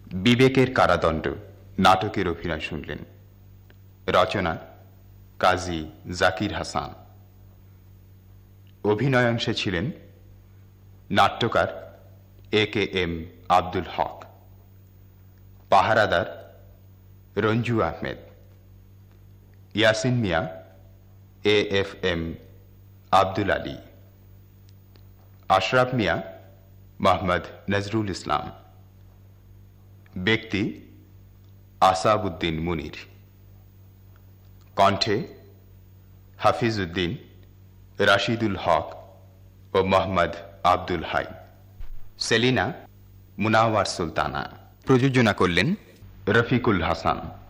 বিবেকের কারাদণ্ড নাটকের অভিনয় শুনলেন। রচনা কাজী জাকির হাসান। অভিনয়াংশে ছিলেন নাট্যকার AKM আব্দুল হক, পাহারাদার রঞ্জু আহমেদ, ইয়াসিন মিয়া AFM আব্দুল আলী, আশরাফ মিয়া মোহাম্মদ নজরুল ইসলাম, ব্যক্তি আসাবউদ্দিন মুনির, কণ্ঠে হাফিজ উদ্দিন, রাশিদুল হক ও মোহাম্মদ আব্দুল হাই, সেলিনা মুনাওয়ার সুলতানা। প্রযোজনা করলেন রফিকুল হাসান।